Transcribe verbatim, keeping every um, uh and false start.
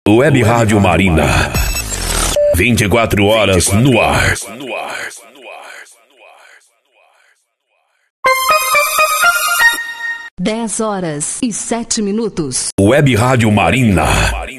Web Rádio Marina. vinte e quatro horas no ar. dez horas e sete minutos. Web Rádio Marina.